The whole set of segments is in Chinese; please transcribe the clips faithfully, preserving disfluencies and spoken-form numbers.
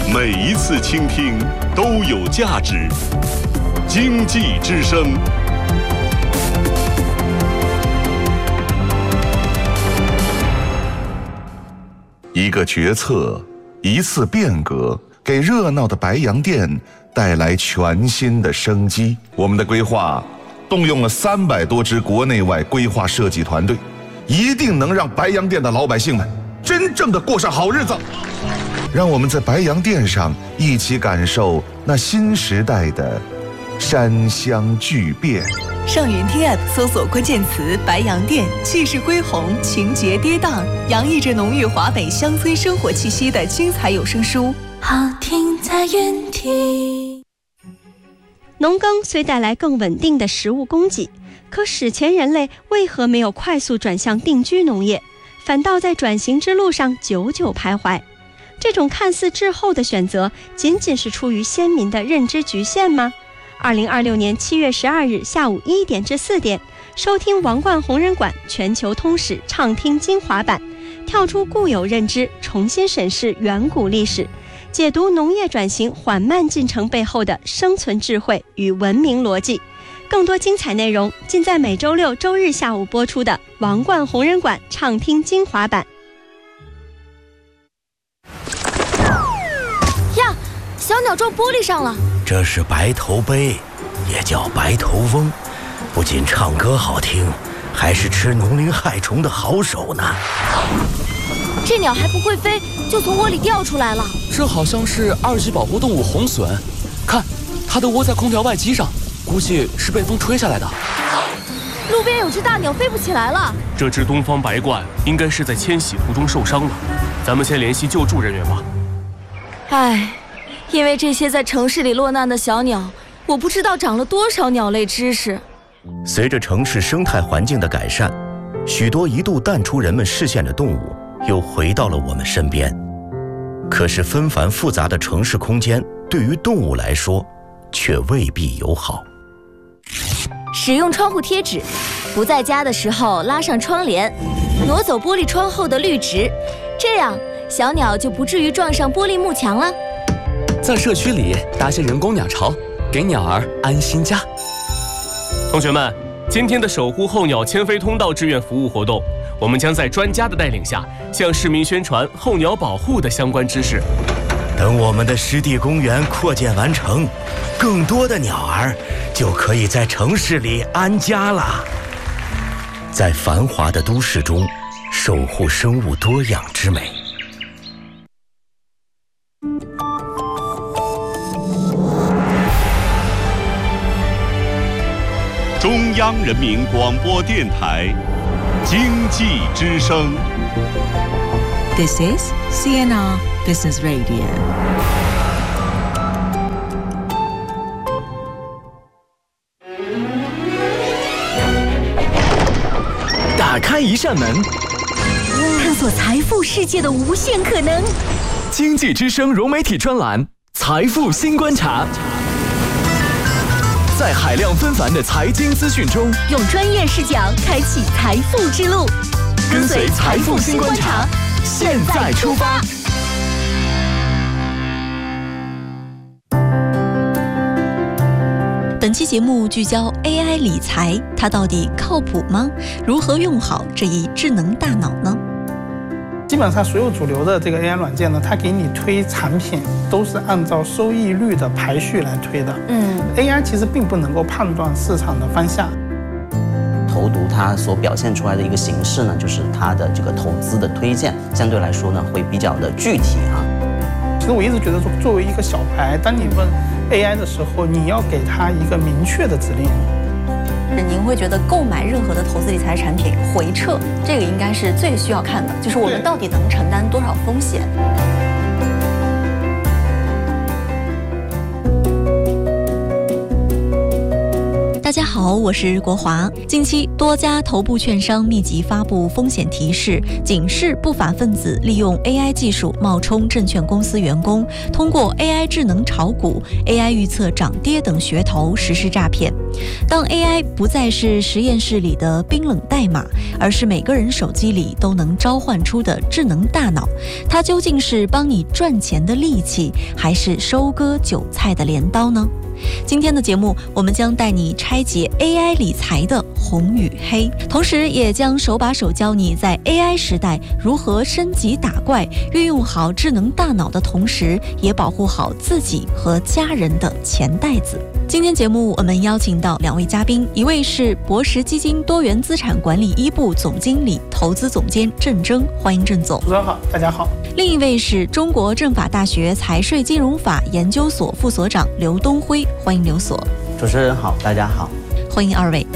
每一次倾听都有价值。经济之声。一个决策，一次变革，给热闹的白洋淀带来全新的生机。我们的规划动用了三百多支国内外规划设计团队，一定能让白洋淀的老百姓们真正的过上好日子。让我们在白洋淀上一起感受那新时代的山乡巨变。 上云听 App 搜索关键词“白洋淀”，气势恢宏，情节跌宕，洋溢着浓郁华北乡村生活气息的精彩有声书， 好听在云听。 农耕虽带来更稳定的食物供给，可史前人类为何没有快速转向定居农业，反倒在转型之路上久久徘徊？这种看似滞后的选择，仅仅是出于先民的认知局限吗？二零二六年七月十二日下午一点至四点，收听王冠红人馆全球通史畅听精华版，跳出固有认知，重新审视远古历史，解读农业转型缓慢进程背后的生存智慧与文明逻辑。更多精彩内容尽在每周六周日下午播出的王冠红人馆畅听精华版。 呀，小鸟撞玻璃上了。 这是白头鹎，也叫白头翁，不仅唱歌好听，还是吃农林害虫的好手呢。 这鸟还不会飞，就从窝里掉出来了。 这好像是二级保护动物红隼，看，它的窝在空调外机上，估计是被风吹下来的。 路边有只大鸟飞不起来了。 这只东方白鹳应该是在迁徙途中受伤了，咱们先联系救助人员吧。 唉，因为这些在城市里落难的小鸟，我不知道长了多少鸟类知识。 随着城市生态环境的改善，许多一度淡出人们视线的动物又回到了我们身边。可是纷繁复杂的城市空间对于动物来说却未必友好。 使用窗户贴纸，不在家的时候拉上窗帘，挪走玻璃窗后的绿植，这样小鸟就不至于撞上玻璃幕墙了。 在社区里搭些人工鸟巢，给鸟儿安心家。 同学们，今天的守护候鸟迁飞通道志愿服务活动，我们将在专家的带领下，向市民宣传候鸟保护的相关知识。 等我们的湿地公园扩建完成，更多的鸟儿就可以在城市里安家了。在繁华的都市中，守护生物多样之美。 中央人民广播电台经济之声。 This is C N R Business Radio。 打开一扇门， 探索财富世界的无限可能。 经济之声融媒体专栏财富新观察，在海量纷繁的财经资讯中， 用专业视角开启财富之路， 跟随财富新观察，现在出发。 本期节目聚焦 A I 理财，它到底靠谱吗？如何用好这一智能大脑呢？ 基本上所有主流的这个 A I 软件呢，它给你推产品都是按照收益率的排序来推的。嗯 ，A I 其实并不能够判断市场的方向。 投读它所表现出来的一个形式呢，就是它的这个投资的推荐，相对来说呢会比较的具体啊。 其实我一直觉得说，作为一个小白，当你问 A I 的时候，你要给它一个明确的指令。 您会觉得购买任何的投资理财产品回撤，这个应该是最需要看的，就是我们到底能承担多少风险。 大家好，我是国华。近期多家头部券商密集发布风险提示，警示不法分子利用 A I 技术冒充证券公司员工，通过 A I 智能炒股、A I 预测涨跌等噱头实施诈骗。当 A I 不再是实验室里的冰冷代码，而是每个人手机里都能召唤出的智能大脑，它究竟是帮你赚钱的利器，还是收割韭菜的镰刀呢？今天的节目，我们将带你拆解 A I 理财的红与黑，同时也将手把手教你在 A I 时代如何升级打怪，运用好智能大脑的同时，也保护好自己和家人的钱袋子。今天节目我们邀请到两位嘉宾，一位是博时基金多元资产管理一部总经理、投资总监郑铮，欢迎郑总。 主持人好，大家好。 另一位是中国政法大学财税金融法研究所副所长刘东辉，欢迎刘所。 主持人好，大家好。 欢迎二位。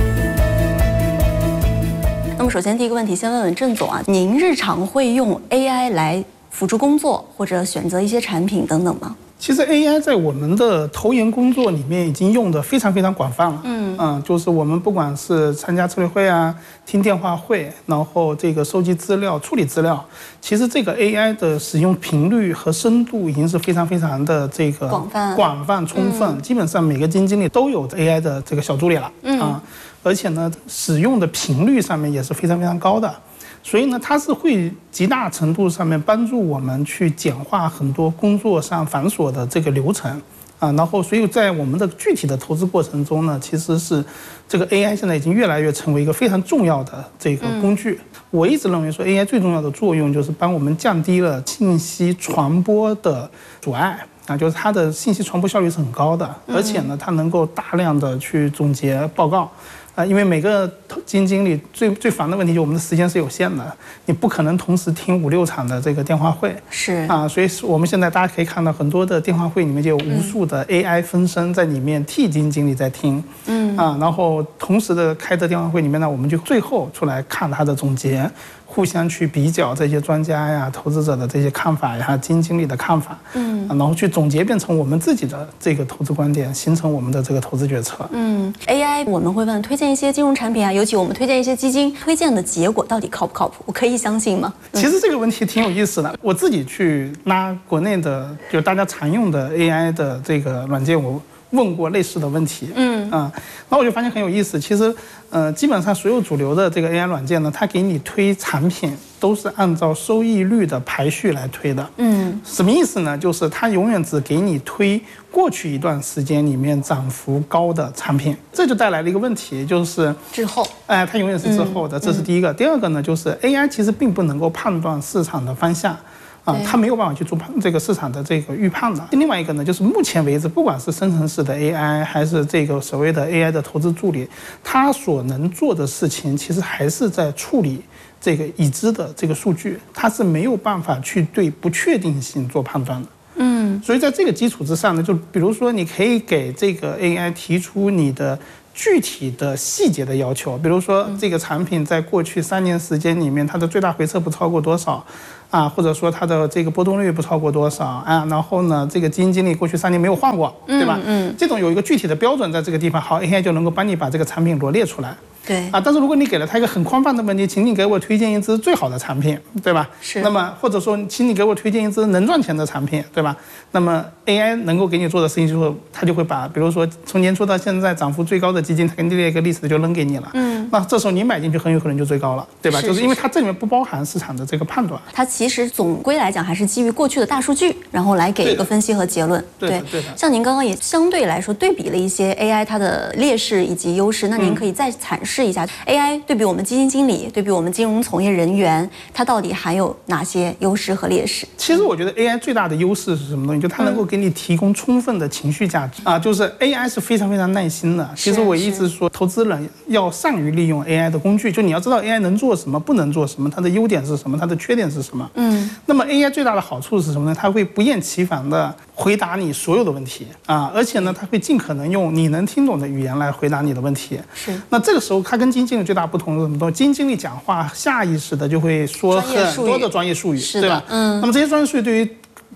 那么首先第一个问题，先问问郑总啊，您日常会用 A I 来辅助工作或者选择一些产品等等吗？ 其实 A I 在我们的投研工作里面已经用的非常非常广泛了。嗯嗯，就是我们不管是参加策略会啊、听电话会，然后这个收集资料、处理资料，其实这个 A I 的使用频率和深度已经是非常非常的这个广泛、 广泛充分。嗯、基本上每个基金经理都有 A I 的这个小助理了。嗯啊，而且呢，使用的频率上面也是非常非常高的。所以呢，它是会极大程度上面帮助我们去简化很多工作上繁琐的这个流程啊，然后所以在我们的具体的投资过程中呢，其实是这个 A I 现在已经越来越成为一个非常重要的这个工具。嗯、我一直认为说 A I 最重要的作用就是帮我们降低了信息传播的阻碍。啊，就是它的信息传播效率是很高的，而且呢，它能够大量的去总结报告。啊，因为每个基金经理最最烦的问题就是我们的时间是有限的，你不可能同时听五六场的这个电话会。是啊，所以我们现在大家可以看到很多的电话会里面就有无数的 A I 分身在里面替基金经理在听。嗯啊，然后同时的开的电话会里面呢，我们就最后出来看它的总结。互相去比较这些专家呀、投资者的这些看法呀、基金经理的看法，嗯，然后去总结变成我们自己的这个投资观点，形成我们的这个投资决策。 嗯 ，A I 我们会问推荐一些金融产品啊，尤其我们推荐一些基金，推荐的结果到底靠不靠谱？我可以相信吗？ 其实这个问题挺有意思的，我自己去拉国内的就大家常用的 A I 的这个软件，我问过类似的问题，嗯啊，那我就发现很有意思。其实，呃，基本上所有主流的这个 A I 软件呢，它给你推产品都是按照收益率的排序来推的，嗯，什么意思呢？就是它永远只给你推过去一段时间里面涨幅高的产品，这就带来了一个问题，就是滞后， 哎、呃，它永远是滞后的，这是第一个。第二个呢，就是 A I 其实并不能够判断市场的方向。啊，它没有办法去做这个市场的这个预判的。另外一个呢，就是目前为止，不管是生成式的 A I 还是这个所谓的 A I 的投资助理，它所能做的事情，其实还是在处理这个已知的这个数据，它是没有办法去对不确定性做判断的。嗯，所以在这个基础之上呢，就比如说你可以给这个 A I 提出你的具体的细节的要求，比如说这个产品在过去三年时间里面，它的最大回撤不超过多少。啊，或者说它的这个波动率不超过多少啊，然后呢，这个基金经理过去三年没有换过，对吧？嗯，这种有一个具体的标准在这个地方，好 ，A I 就能够帮你把这个产品罗列出来。对啊，但是如果你给了他一个很宽泛的问题，请你给我推荐一支最好的产品，对吧？是。那么或者说，请你给我推荐一支能赚钱的产品，对吧？那么 A I 能够给你做的事情就是，它就会把，比如说从年初到现在涨幅最高的基金，它给你列一个 list 就扔给你了。嗯。那这时候你买进去很有可能就最高了，对吧？是是是，就是因为它这里面不包含市场的这个判断。 它其实总归来讲还是基于过去的大数据，然后来给一个分析和结论。 对的，对的。 像您刚刚也相对来说对比了一些 A I 它的劣势以及优势，那您可以再阐释一下 A I。对比我们基金经理，对比我们金融从业人员，它到底还有哪些优势和劣势？ 其实我觉得 A I 最大的优势是什么东西？就它能够给你提供充分的情绪价值、嗯、啊，就是 A I 是非常非常耐心的。其实我一直说，投资人要善于利用 A I 的工具，就你要知道 A I 能做什么，不能做什么，它的优点是什么，它的缺点是什么。嗯，那么 A I 最大的好处是什么呢？它会不厌其烦的回答你所有的问题啊，而且呢，它会尽可能用你能听懂的语言来回答你的问题。是，那这个时候它跟基金经理最大不同是什么东西？基金经理讲话下意识的就会说很多的专业术语，对吧？嗯，那么这些专业术语对于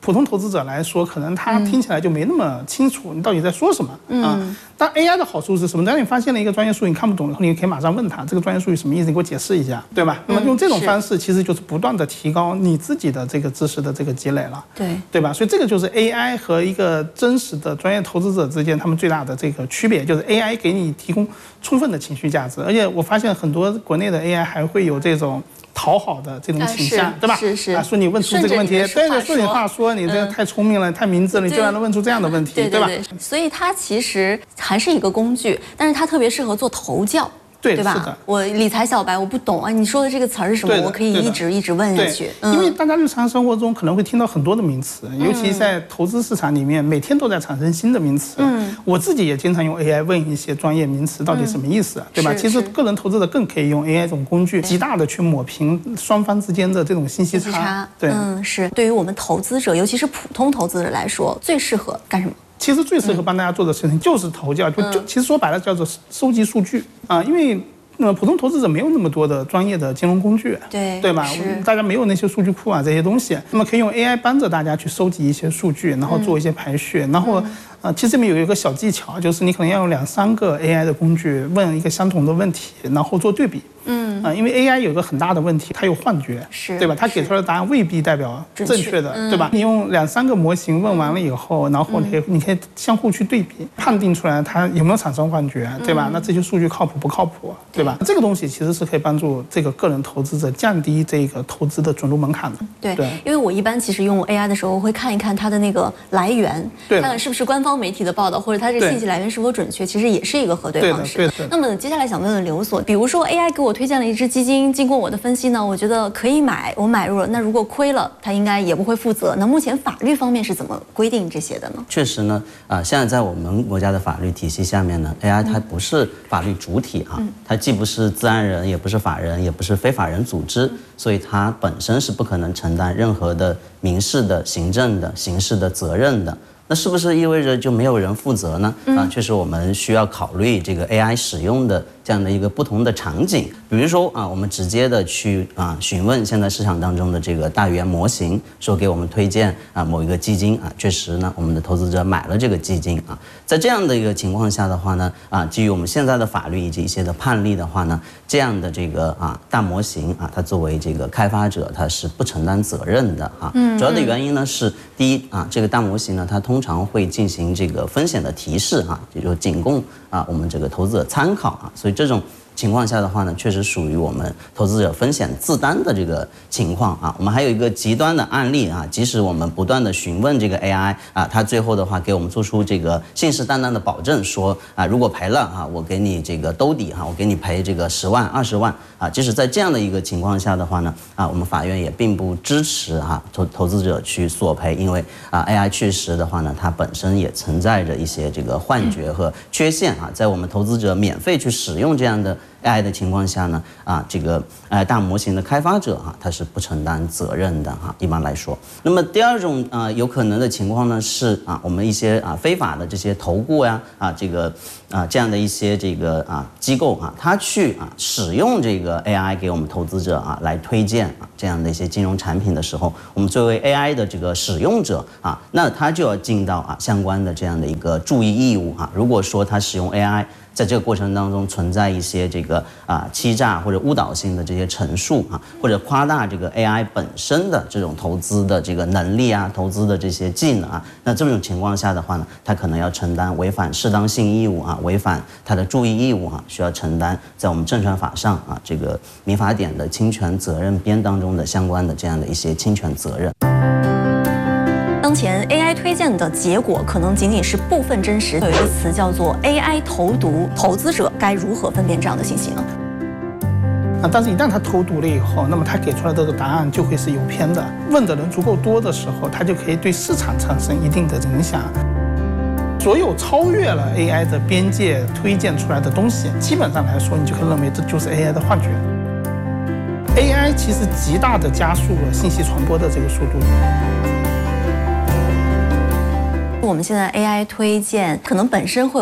普通投资者来说，可能他听起来就没那么清楚你到底在说什么、嗯、啊。但 A I 的好处是什么？当你发现了一个专业术语你看不懂以后，你可以马上问他这个专业术语什么意思，你给我解释一下，对吧？那么用这种方式，其实就是不断的提高你自己的这个知识的这个积累了， 对对吧？所以这个就是 A I 和一个真实的专业投资者之间他们最大的这个区别，就是 A I 给你提供充分的情绪价值，而且我发现很多国内的 A I 还会有这种讨好的这种倾向， 啊、 对吧？ 是是啊，说你问出这个问题，对对，顺你话说，你这个太聪明了，嗯、太明智了，你居然能问出这样的问题， 对, 对, 对吧？ 所以它其实还是一个工具，但是它特别适合做投教。 对, 对吧？ 是的， 我理财小白我不懂啊，你说的这个词儿是什么？我可以一直一直问下去。 嗯、因为大家日常生活中可能会听到很多的名词，嗯、尤其在投资市场里面，每天都在产生新的名词。嗯，我自己也经常用 A I 问一些专业名词到底什么意思，嗯、对吧？其实个人投资者更可以用 A I 这种工具，极大的去抹平双方之间的这种信息差。 差对， 嗯，是对于我们投资者，尤其是普通投资者来说，最适合干什么？ 其实最适合帮大家做的事情就是投教，就就其实说白了叫做收集数据啊，因为。那么普通投资者没有那么多的专业的金融工具， 对对吧？大家没有那些数据库啊这些东西，那么可以用 A I 帮着大家去收集一些数据，然后做一些排序，嗯、然后呃，其实这里面有一个小技巧，就是你可能要用两三个 A I 的工具问一个相同的问题，然后做对比。嗯啊、呃，因为 A I 有个很大的问题，它有幻觉， 是对吧？它给出来的答案未必代表正确的，嗯、对吧？你用两三个模型问完了以后，然后你可以、嗯、你可以相互去对比，判定出来它有没有产生幻觉，对吧？嗯、那这些数据靠谱不靠谱，对吧？这个东西其实是可以帮助这个个人投资者降低这个投资的准入门槛的。 对，对因为我一般其实用 A I 的时候会看一看它的那个来源，看看是不是官方媒体的报道，或者它这个信息来源是否准确，其实也是一个核对方式。 对的，对的。 那么接下来想问问刘所，比如说 A I 给我推荐了一只基金。经过我的分析呢，我觉得可以买，我买入了。那如果亏了，它应该也不会负责。那目前法律方面是怎么规定这些的呢？ 确实呢，啊、呃，现在在我们国家的法律体系下面呢 ，A I 它不是法律主体啊，嗯、它既不是自然人，也不是法人，也不是非法人组织，嗯、所以它本身是不可能承担任何的民事的、行政的、刑事的责任的。那是不是意味着就没有人负责呢？啊，确实我们需要考虑这个 A I 使用的这样的一个不同的场景。比如说啊，我们直接的去啊询问现在市场当中的这个大语言模型，说给我们推荐啊某一个基金啊，确实呢我们的投资者买了这个基金啊，在这样的一个情况下的话呢，啊基于我们现在的法律以及一些的判例的话呢，这样的这个啊大模型啊，它作为这个开发者，它是不承担责任的啊。嗯，主要的原因呢是第一啊，这个大模型呢它通常会进行这个风险的提示啊，也就仅供啊我们这个投资者参考啊，所以这种情况下的话呢，确实属于我们投资者风险自担的这个情况啊。我们还有一个极端的案例啊，即使我们不断的询问这个 A I 啊，它最后的话给我们做出这个信誓旦旦的保证，说啊，如果赔了啊，我给你这个兜底哈，我给你赔这个十万、二十万啊。即使在这样的一个情况下的话呢，啊，我们法院也并不支持哈投投资者去索赔，因为啊 A I 确实的话呢，它本身也存在着一些这个幻觉和缺陷啊，在我们投资者免费去使用这样的 A I 的情况下呢，啊，这个呃大模型的开发者哈、啊，他是不承担责任的哈、啊。一般来说，那么第二种啊有可能的情况呢是啊，我们一些啊非法的这些投顾呀啊这个啊这样的一些这个啊机构啊，他去啊使用这个 A I 给我们投资者啊来推荐啊这样的一些金融产品的时候，我们作为 A I 的这个使用者啊，那他就要尽到啊相关的这样的一个注意义务啊。如果说他使用 A I 在这个过程当中存在一些这个啊欺诈或者误导性的这些陈述啊，或者夸大这个 A I 本身的这种投资的这个能力啊，投资的这些技能啊，那这种情况下的话呢，他可能要承担违反适当性义务啊，违反他的注意义务啊，需要承担在我们证券法上啊这个民法典的侵权责任编当中的相关的这样的一些侵权责任。 当前 A I 推荐的结果可能仅仅是部分真实，有一个词叫做 A I 投毒，投资者该如何分辨这样的信息呢？ 啊，但是一旦他投毒了以后，那么他给出来的这个答案就会是有偏的。问的人足够多的时候，他就可以对市场产生一定的影响。所有超越了 A I 的边界推荐出来的东西，基本上来说，你就可以认为这就是 A I 的幻觉。A I 其实极大的加速了信息传播的这个速度。 我们现在 A I 推荐可能本身会有错，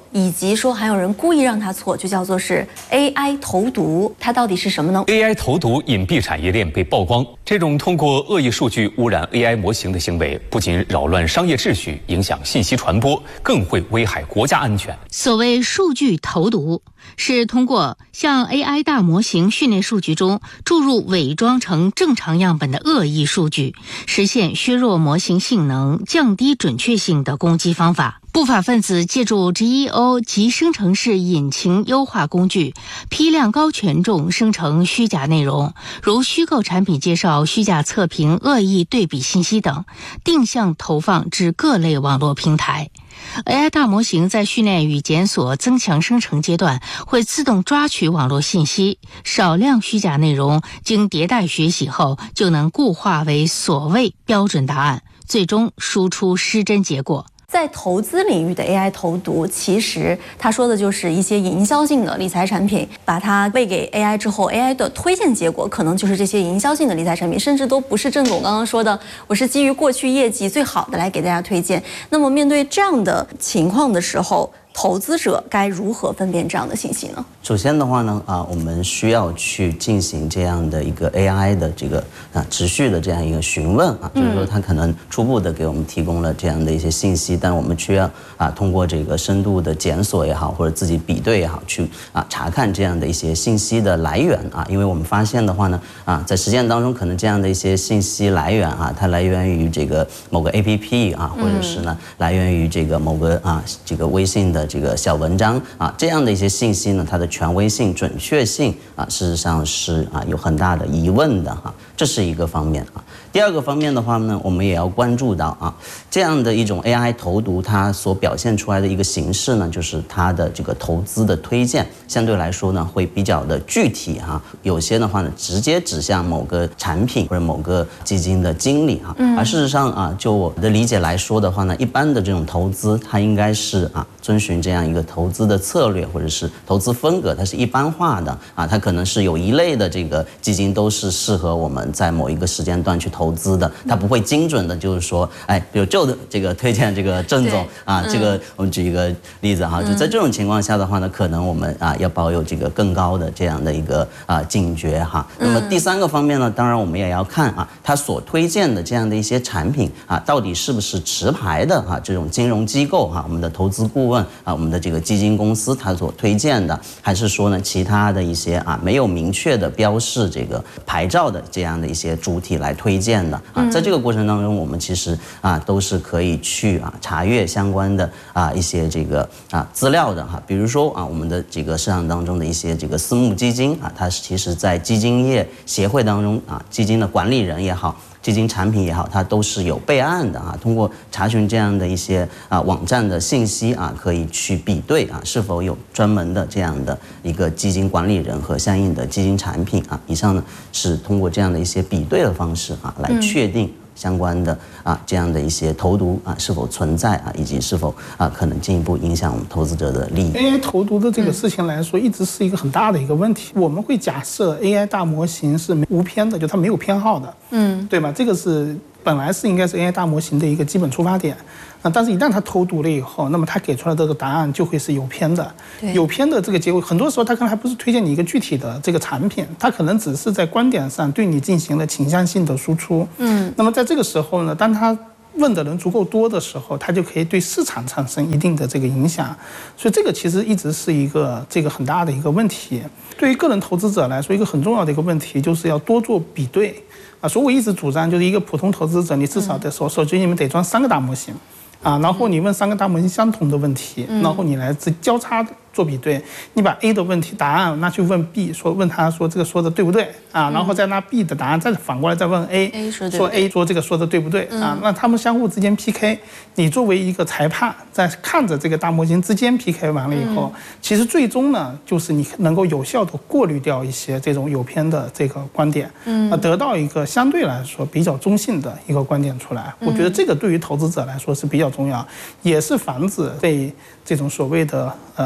以及说还有人故意让它错，就叫做是 A I 投毒，它到底是什么呢 ？A I 投毒隐蔽产业链被曝光，这种通过恶意数据污染 A I 模型的行为，不仅扰乱商业秩序，影响信息传播，更会危害国家安全。 所谓数据投毒，是通过向 A I 大模型训练数据中注入伪装成正常样本的恶意数据，实现削弱模型性能、降低准确性的攻击方法。不法分子借助 G E O 及生成式引擎优化工具，批量高权重生成虚假内容，如虚构产品介绍、虚假测评、恶意对比信息等，定向投放至各类网络平台。A I 大模型在训练与检索增强生成阶段，会自动抓取网络信息，少量虚假内容经迭代学习后，就能固化为所谓标准答案，最终输出失真结果。 在投资领域的 A I 投毒，其实他说的就是一些营销性的理财产品，把它喂给 A I 之后 ，A I 的推荐结果可能就是这些营销性的理财产品，甚至都不是郑总刚刚说的，我是基于过去业绩最好的来给大家推荐。那么面对这样的情况的时候，投资者该如何分辨这样的信息呢？ 首先的话呢，啊，我们需要去进行这样的一个 A I 的这个啊持续的这样一个询问啊，就是说它可能初步的给我们提供了这样的一些信息，但我们需要啊通过这个深度的检索也好，或者自己比对也好，去啊查看这样的一些信息的来源啊，因为我们发现的话呢，啊在实践当中可能这样的一些信息来源啊，它来源于这个某个 A P P 啊，或者是呢来源于这个某个啊这个微信的这个小文章啊，这样的一些信息呢，它的权威性、准确性啊，事实上是啊有很大的疑问的哈，这是一个方面啊。第二个方面的话呢，我们也要关注到啊，这样的一种 A I 投毒，它所表现出来的一个形式呢，就是它的这个投资的推荐，相对来说呢，会比较的具体哈，有些的话呢，直接指向某个产品或者某个基金的经理哈，而事实上啊，就我的理解来说的话呢，一般的这种投资，它应该是啊，遵循这样一个投资的策略或者是投资风格，它是一般化的啊，它可能是有一类的这个基金都是适合我们在某一个时间段去投资的，它不会精准的，就是说，哎，比如就的这个推荐这个郑总啊，这个我们举一个例子哈，就在这种情况下的话呢，可能我们啊要保有这个更高的这样的一个啊警觉哈。那么第三个方面呢，当然我们也要看啊，它所推荐的这样的一些产品啊，到底是不是持牌的啊这种金融机构哈，我们的投资顾问啊，我们的这个基金公司它所推荐的，还是说呢其他的一些啊没有明确的标示这个牌照的这样的一些主体来推荐的啊，在这个过程当中，我们其实啊都是可以去啊查阅相关的啊一些这个啊资料的哈，比如说啊我们的这个市场当中的一些这个私募基金啊，它其实在基金业协会当中啊，基金的管理人也好，基金产品也好，它都是有备案的啊。通过查询这样的一些啊网站的信息啊，可以去比对啊是否有专门的这样的一个基金管理人和相应的基金产品啊。以上呢是通过这样的一些比对的方式啊，来确定相关的啊这样的一些投毒啊是否存在啊，以及是否啊可能进一步影响我们投资者的利益。 A I 投毒的这个事情来说，一直是一个很大的一个问题。我们会假设 A I 大模型是无偏的，就它没有偏好的，嗯，对吧？这个是本来是应该是 A I 大模型的一个基本出发点。啊，但是一旦它投毒了以后，那么它给出来的这个答案就会是有偏的，有偏的这个结果，很多时候它可能还不是推荐你一个具体的这个产品，它可能只是在观点上对你进行了倾向性的输出。嗯，那么在这个时候呢，当它问的人足够多的时候，它就可以对市场产生一定的这个影响，所以这个其实一直是一个这个很大的一个问题。对于个人投资者来说，一个很重要的一个问题就是要多做比对啊。所以我一直主张，就是一个普通投资者，你至少得手手机里面得装三个大模型。啊，然后你问三个大模型相同的问题，然后你来交叉做比对，你把 A 的问题答案拿去问 B， 说问他说这个说的对不对啊？然后再拿 B 的答案再反过来再问 A， 说 A 说这个说的对不对啊？那他们相互之间 P K， 你作为一个裁判，在看着这个大模型之间 P K 完了以后，其实最终呢，就是你能够有效的过滤掉一些这种有偏的这个观点，嗯，得到一个相对来说比较中性的一个观点出来。我觉得这个对于投资者来说是比较重要，也是防止被这种所谓的呃 A I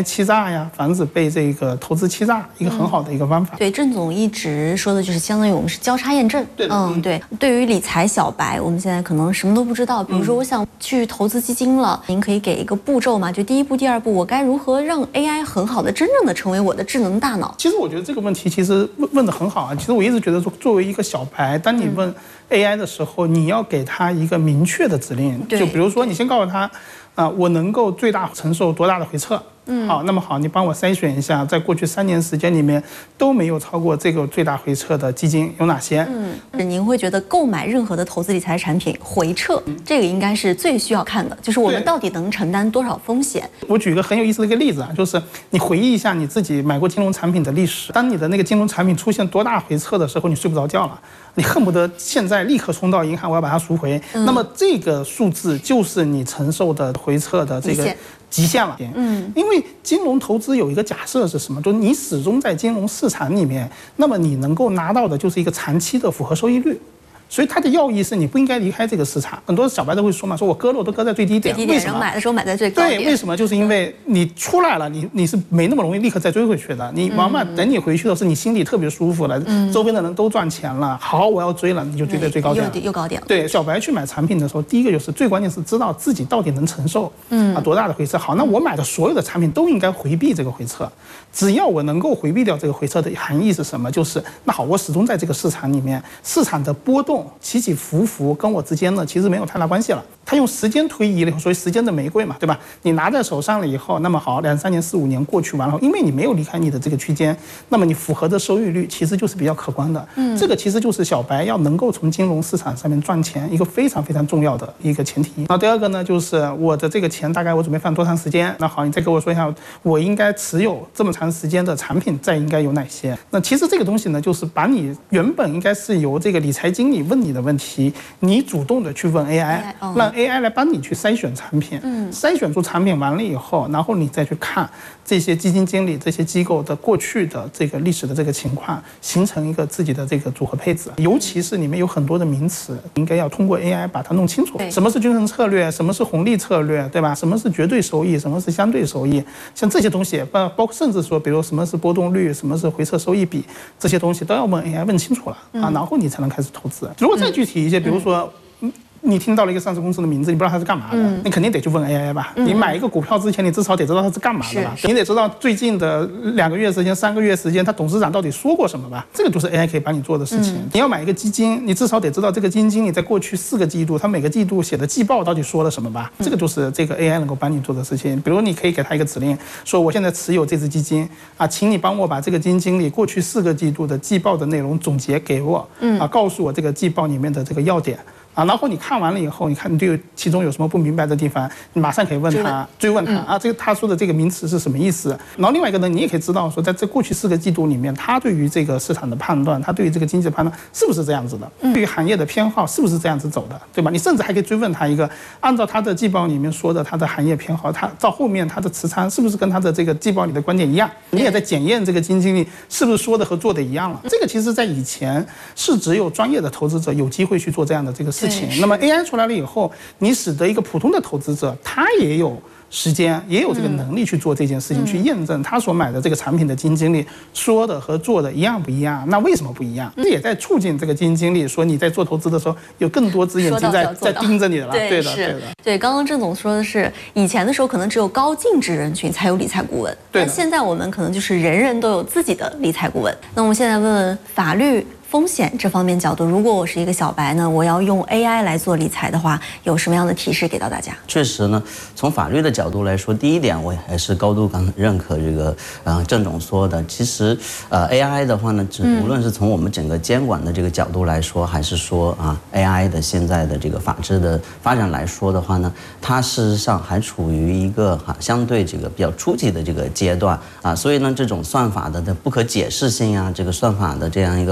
欺诈呀，防止被这个投资欺诈，一个很好的一个方法。 嗯、对，郑总一直说的就是相当于我们是交叉验证。 对， 嗯，对。对于理财小白，我们现在可能什么都不知道。比如说，我想去投资基金了，您可以给一个步骤嘛？就第一步、第二步，我该如何让 A I 很好的、真正的成为我的智能大脑？ 其实我觉得这个问题其实问问得很好啊。其实我一直觉得说，作为一个小白，当你问 A I 的时候，你要给他一个明确的指令，就比如说你先告诉他，啊、呃，我能够最大承受多大的回撤。嗯，好，那么好，你帮我筛选一下，在过去三年时间里面都没有超过这个最大回撤的基金有哪些？ 嗯，您会觉得购买任何的投资理财产品回撤，嗯、这个应该是最需要看的，就是我们到底能承担多少风险？ 我举一个很有意思的一个例子啊，就是你回忆一下你自己买过金融产品的历史，当你的那个金融产品出现多大回撤的时候，你睡不着觉了。你恨不得现在立刻冲到银行，我要把它赎回。嗯、那么这个数字就是你承受的回撤的这个极限了。嗯，因为金融投资有一个假设是什么？就是你始终在金融市场里面，那么你能够拿到的就是一个长期的复合收益率。所以它的要义是你不应该离开这个市场。很多小白都会说嘛，说我割肉都割在最低点， 最低点，人买的时候买在最高点。 对，为什么？就是因为你出来了，你你是没那么容易立刻再追回去的。你往往等你回去的时候，你心里特别舒服了，嗯、周边的人都赚钱了，好，我要追了，你就追在最高点了， 又又高点了。 对，小白去买产品的时候，第一个就是最关键是知道自己到底能承受，嗯啊多大的回撤。好，那我买的所有的产品都应该回避这个回撤，只要我能够回避掉这个回撤的含义是什么？就是那好，我始终在这个市场里面，市场的波动起起伏。服跟我之间呢，其实没有太大关系了。它用时间推移了以后，所以时间的玫瑰嘛，对吧？你拿在手上了以后，那么好，两三年、四五年过去完了，因为你没有离开你的这个区间，那么你符合的收益率其实就是比较可观的。嗯，这个其实就是小白要能够从金融市场上面赚钱一个非常非常重要的一个前提。那第二个呢，就是我的这个钱大概我准备放多长时间？那好，你再给我说一下，我应该持有这么长时间的产品再应该有哪些？那其实这个东西呢，就是把你原本应该是由这个理财经理问你的问题，你主动的去问 A I， 让 A I 来帮你去筛选产品，嗯，筛选出产品完了以后，然后你再去看这些基金经理、这些机构的过去的这个历史的这个情况，形成一个自己的这个组合配置。尤其是里面有很多的名词，应该要通过 A I 把它弄清楚。什么是均衡策略？什么是红利策略？对吧？什么是绝对收益？什么是相对收益？像这些东西，包包括甚至说，比如什么是波动率？什么是回撤收益比？这些东西都要问 A I 问清楚了啊，然后你才能开始投资。如果再具体一些，比如说。你听到了一个上市公司的名字，你不知道它是干嘛的，嗯、你肯定得去问 A I 吧。嗯、你买一个股票之前，你至少得知道它是干嘛的吧？你得知道最近的两个月时间、三个月时间，它董事长到底说过什么吧？这个就是 A I 可以帮你做的事情。嗯、你要买一个基金，你至少得知道这个基金经理在过去四个季度，他每个季度写的季报到底说了什么吧？嗯、这个就是这个 A I 能够帮你做的事情。比如你可以给他一个指令，说我现在持有这只基金啊，请你帮我把这个基金经理过去四个季度的季报的内容总结给我，嗯啊，告诉我这个季报里面的这个要点。啊，然后你看完了以后，你看你对其中有什么不明白的地方，你马上可以问他，追问他、嗯、啊，这个他说的这个名词是什么意思？然后另外一个呢，你也可以知道说，在这过去四个季度里面，他对于这个市场的判断，他对于这个经济的判断是不是这样子的？嗯、对于行业的偏好是不是这样子走的？对吧？你甚至还可以追问他一个，按照他的季报里面说的他的行业偏好，他到后面他的持仓是不是跟他的这个季报里的观点一样？你也在检验这个基金经理是不是说的和做的一样了？这个其实在以前是只有专业的投资者有机会去做这样的这个事情。那么 A I 出来了以后，你使得一个普通的投资者，他也有时间，也有这个能力去做这件事情，嗯、去验证他所买的这个产品的基金经理说的和做的一样不一样？那为什么不一样？这、嗯、也在促进这个基金经理说你在做投资的时候，有更多只眼睛在在盯着你了。 对, 对的， 对的。 对，刚刚郑总说的是，以前的时候可能只有高净值人群才有理财顾问，但现在我们可能就是人人都有自己的理财顾问。那我们现在问问法律风险这方面角度，如果我是一个小白呢，我要用 A I 来做理财的话，有什么样的提示给到大家？ 确实呢，从法律的角度来说，第一点我还是高度刚认可这个呃郑总说的。其实呃 A I 的话呢，无论是从我们整个监管的这个角度来说，还是说啊 A I 的现在的这个法治的发展来说的话呢，它事实上还处于一个哈、啊、相对这个比较初级的这个阶段啊，所以呢这种算法的的不可解释性啊，这个算法的这样一个不透明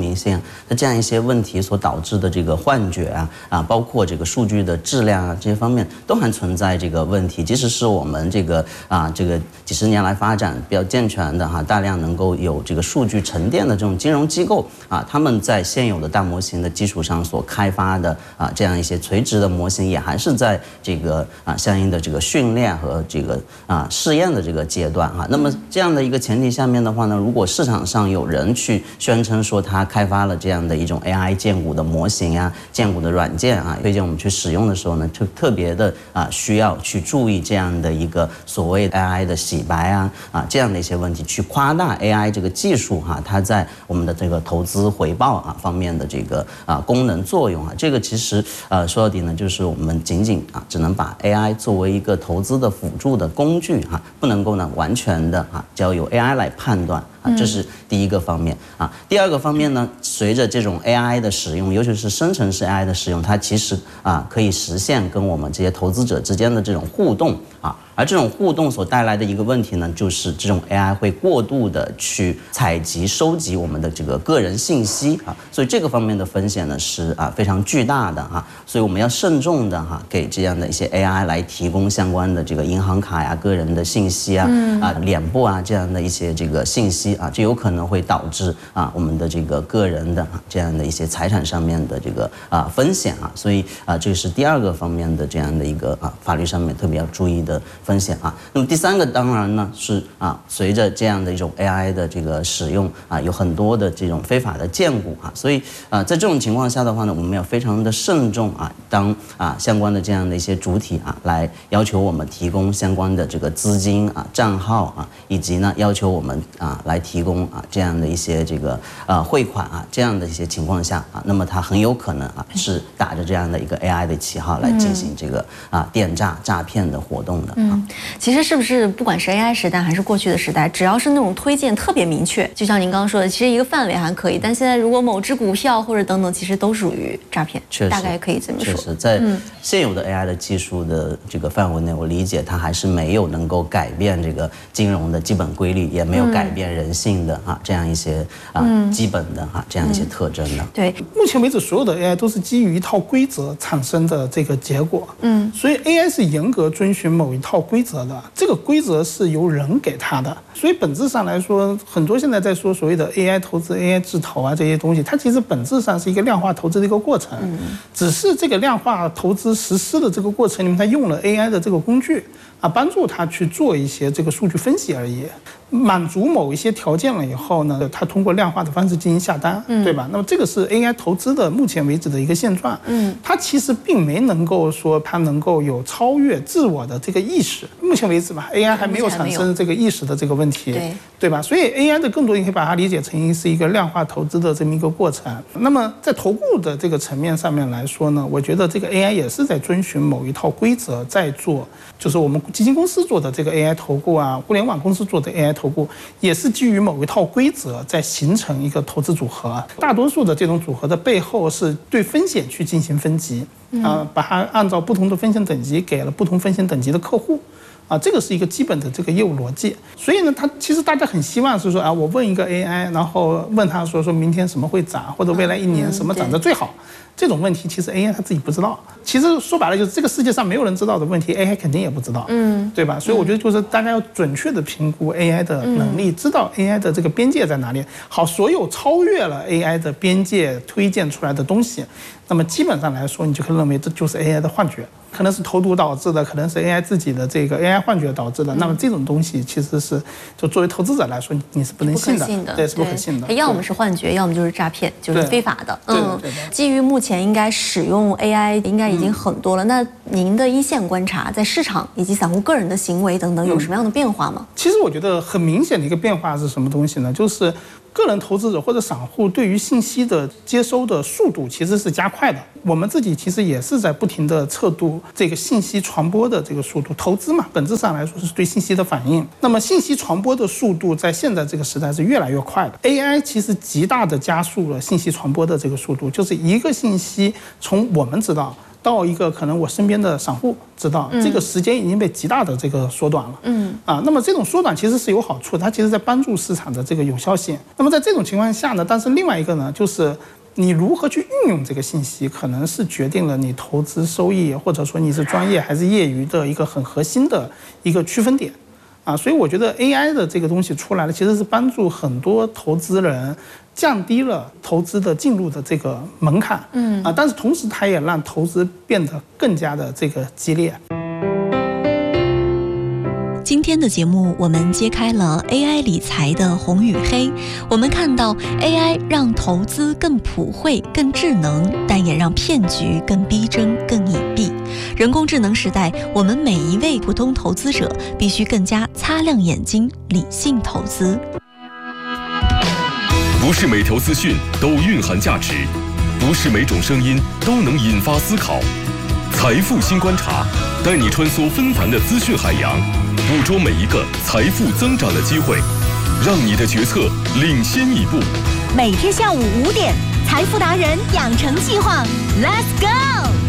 明性，那这样一些问题所导致的这个幻觉啊啊，包括这个数据的质量啊这些方面都还存在这个问题。即使是我们这个啊这个几十年来发展比较健全的哈、啊，大量能够有这个数据沉淀的这种金融机构啊，他们在现有的大模型的基础上所开发的啊这样一些垂直的模型，也还是在这个啊相应的这个训练和这个啊试验的这个阶段啊。那么这样的一个前提下面的话呢，如果市场上有人去宣称说他开发了这样的一种 A I 荐股的模型啊、荐股的软件啊，推荐我们去使用的时候呢，特特别的啊需要去注意这样的一个所谓 A I 的洗白啊啊这样的一些问题，去夸大 A I 这个技术哈、啊，它在我们的这个投资回报啊方面的这个啊功能作用啊，这个其实呃说到底呢，就是我们仅仅啊只能把 A I 作为一个投资的辅助的工具哈、啊，不能够呢完全的啊交由 A I 来判断。啊，这是第一个方面啊。第二个方面呢，随着这种 A I 的使用，尤其是生成式 A I 的使用，它其实啊可以实现跟我们这些投资者之间的这种互动啊。而这种互动所带来的一个问题呢，就是这种 A I 会过度的去采集、收集我们的这个个人信息啊，所以这个方面的风险呢是啊非常巨大的哈。所以我们要慎重的哈，给这样的一些 A I 来提供相关的这个银行卡呀、个人的信息啊、嗯、啊脸部啊这样的一些这个信息啊，这有可能会导致啊我们的这个个人的这样的一些财产上面的这个啊风险啊，所以啊这是第二个方面的这样的一个啊法律上面特别要注意的风险啊。那么第三个当然呢是啊，随着这样的一种 A I 的这个使用啊，有很多的这种非法的荐股啊，所以啊在这种情况下的话呢，我们要非常的慎重啊，当啊相关的这样的一些主体啊来要求我们提供相关的这个资金啊账号啊，以及呢要求我们啊来提供啊这样的一些这个呃汇款啊这样的一些情况下啊，那么它很有可能啊是打着这样的一个 A I 的旗号来进行这个啊电诈诈骗的活动的啊。 嗯，其实是不是不管是 A I 时代还是过去的时代，只要是那种推荐特别明确，就像您刚刚说的，其实一个范围还可以，但现在如果某只股票或者等等，其实都属于诈骗， 确实大概可以这么说。 确实，在现有的 A I 的技术的这个范围内，我理解它还是没有能够改变这个金融的基本规律，也没有改变人性的啊这样一些啊基本的啊这样一些特征的。 对， 目前为止所有的 A I 都是基于一套规则产生的这个结果。 嗯， 所以 A I 是严格遵循某一套规则的，这个规则是由人给它的。所以本质上来说，很多现在在说所谓的 A I 投资、A I 制投啊这些东西，它其实本质上是一个量化投资的一个过程。嗯，只是这个量化投资实施的这个过程里面，它用了 A I 的这个工具啊，帮助它去做一些这个数据分析而已。满足某一些条件了以后呢，它通过量化的方式进行下单，嗯、对吧？那么这个是 A I 投资的目前为止的一个现状。嗯，它其实并没能够说它能够有超越自我的这个意识。目前为止吧 ，A I 还没有产生这个意识的这个问题，对对吧？所以 A I 的更多你可以把它理解成是一个量化投资的这么一个过程。那么在投顾的这个层面上面来说呢，我觉得这个 A I 也是在遵循某一套规则在做，就是我们基金公司做的这个 A I 投顾啊，互联网公司做的 A I 投顾也是基于某一套规则在形成一个投资组合。大多数的这种组合的背后是对风险去进行分级啊，把它按照不同的风险等级给了不同风险等级的客户。啊，这个是一个基本的这个业务逻辑，所以呢，他其实大家很希望是说啊，我问一个 A I， 然后问他说说明天什么会涨，或者未来一年什么涨得最好，这种问题其实 A I 他自己不知道。其实说白了就是这个世界上没有人知道的问题 ，A I 肯定也不知道，嗯，对吧？所以我觉得就是大家要准确的评估 A I 的能力，知道 A I 的这个边界在哪里。好，所有超越了 A I 的边界推荐出来的东西，那么基本上来说，你就可以认为这就是 A I 的幻觉。可能是投毒导致的，可能是 A I 自己的这个 A I 幻觉导致的。那么这种东西其实是，就作为投资者来说，你是不能信的，的对，是不可信的。 要么是幻觉，要么就是诈骗，就是非法的。嗯，基于目前应该使用 A I 应该已经很多了。嗯、那您的一线观察，在市场以及散户个人的行为等等，有什么样的变化吗？ 嗯、其实我觉得很明显的一个变化是什么东西呢？就是个人投资者或者散户对于信息的接收的速度其实是加快的。我们自己其实也是在不停地测度这个信息传播的这个速度。投资嘛，本质上来说是对信息的反应。那么信息传播的速度在现在这个时代是越来越快的。A I 其实极大的加速了信息传播的这个速度，就是一个信息从我们知道到一个可能我身边的散户知道，这个时间已经被极大的这个缩短了。嗯啊，那么这种缩短其实是有好处，它其实在帮助市场的这个有效性。那么在这种情况下呢，但是另外一个呢，就是你如何去运用这个信息，可能是决定了你投资收益，或者说你是专业还是业余的一个很核心的一个区分点。啊，所以我觉得 A I 的这个东西出来了，其实是帮助很多投资人降低了投资的进入的这个门槛，嗯啊，但是同时它也让投资变得更加的这个激烈。 今天的节目，我们揭开了 A I 理财的红与黑。我们看到 A I 让投资更普惠、更智能，但也让骗局更逼真、更隐蔽。人工智能时代，我们每一位普通投资者必须更加擦亮眼睛，理性投资。 不是每条资讯都蕴含价值，不是每种声音都能引发思考。财富新观察，带你穿梭纷繁的资讯海洋，捕捉每一个财富增长的机会，让你的决策领先一步。 每天下午五点，财富达人养成计划 ，Let's go！